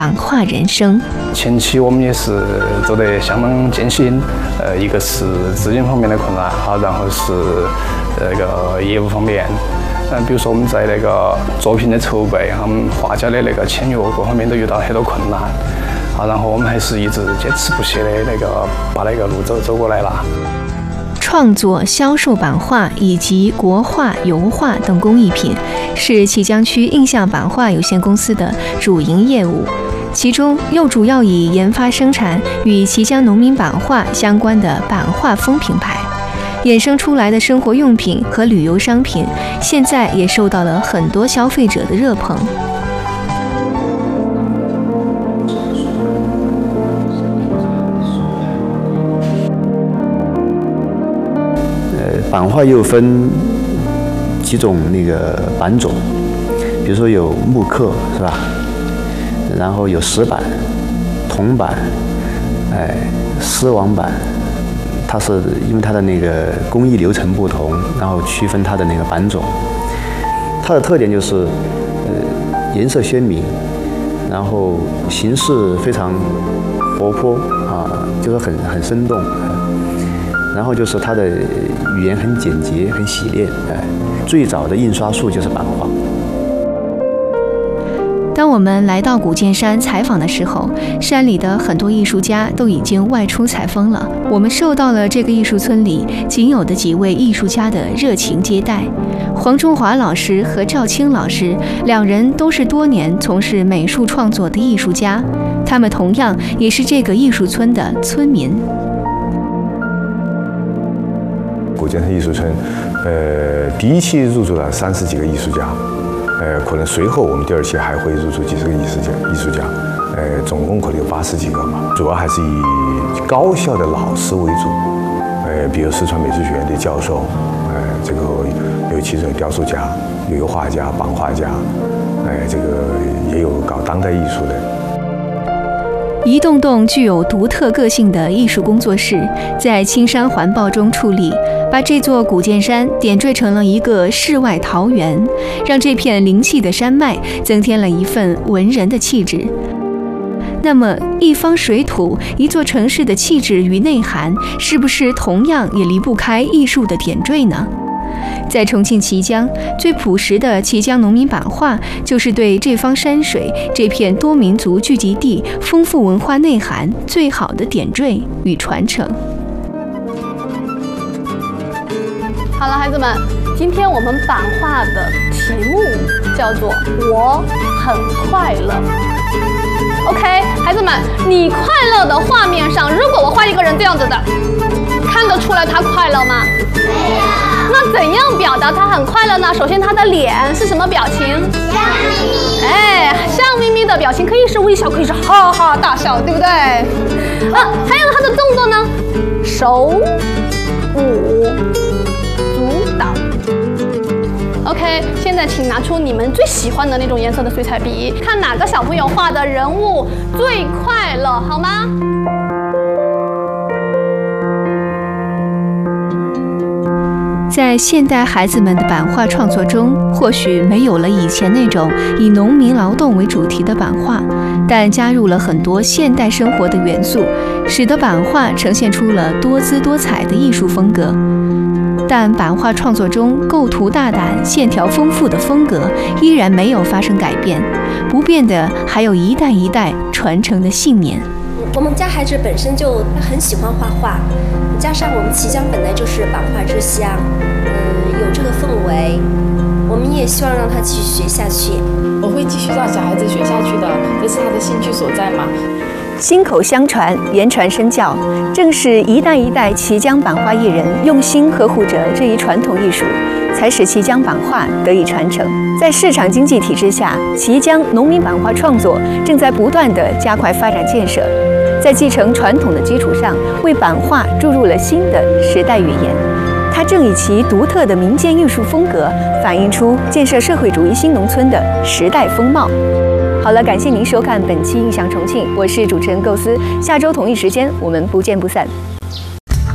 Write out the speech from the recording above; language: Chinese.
版画人生。 前期我们也是做得相当艰辛，一个是资金方面的困难，然后是那个业务方面，比如说我们在那个作品的筹备，画家的那个签约各方面都遇到很多困难，然后我们还是一直坚持不懈的把那个路走过来了。 创作、销售版画以及国画、油画等工艺品是綦江区印象版画有限公司的主营业务，其中又主要以研发生产与綦江农民版画相关的版画风品牌，衍生出来的生活用品和旅游商品，现在也受到了很多消费者的热捧。 版画又分几种那个版种，比如说有木刻是吧？然后有石版、铜版、丝网版，它是因为它的那个工艺流程不同，然后区分它的那个版种。它的特点就是颜色鲜明，然后形式非常活泼就是很生动。然后就是它的语言很简洁、很洗练，最早的印刷术就是版画。 当我们来到古建山采访的时候，山里的很多艺术家都已经外出采风了。我们受到了这个艺术村里仅有的几位艺术家的热情接待。黄中华老师和赵青老师两人都是多年从事美术创作的艺术家，他们同样也是这个艺术村的村民。 古建山艺术村，第一期入驻了30几个艺术家，可能随后我们第2期还会入驻几十个艺术家，总共可能有80几个嘛。主要还是以高校的老师为主，比如四川美术学院的教授，这个有其中有雕塑家、有油画家、版画家，这个也有搞当代艺术的。 一栋栋具有独特个性的艺术工作室，在青山环抱中矗立，把这座古建山点缀成了一个世外桃源，让这片灵气的山脉增添了一份文人的气质。那么，一方水土、一座城市的气质与内涵，是不是同样也离不开艺术的点缀呢？在重庆綦江，最朴实的綦江农民版画，就是对这方山水、这片多民族聚集地丰富文化内涵最好的点缀与传承。 好了，孩子们，今天我们版画的题目叫做“我很快乐”。OK， 孩子们，你快乐的画面上，如果我画一个人这样子的，看得出来他快乐吗？没有。那怎样表达他很快乐呢？首先，他的脸是什么表情？笑眯眯。笑眯眯的表情可以是微笑，可以是哈哈大笑，对不对？还有他的动作呢？手舞足蹈。OK， 现在请拿出你们最喜欢的那种颜色的水彩笔，看哪个小朋友画的人物最快乐，好吗？ 在现代孩子们的版画创作中，或许没有了以前那种以农民劳动为主题的版画，但加入了很多现代生活的元素，使得版画呈现出了多姿多彩的艺术风格。但版画创作中构图大胆、线条丰富的风格依然没有发生改变，不变的还有一代一代传承的信念。 我们家孩子本身就很喜欢画画，加上我们綦江本来就是版画之乡，有这个氛围，我们也希望让他继续学下去。 我会继续让小孩子学下去的，这是他的兴趣所在嘛。 心口相传，言传身教，正是一代一代綦江版画艺人用心呵护着这一传统艺术，才使綦江版画得以传承。在市场经济体制下，綦江农民版画创作正在不断地加快发展建设，在继承传统的基础上，为版画注入了新的时代语言。它正以其独特的民间艺术风格，反映出建设社会主义新农村的时代风貌。好了，感谢您收看本期《印象重庆》，我是主持人构思，下周同一时间我们不见不散。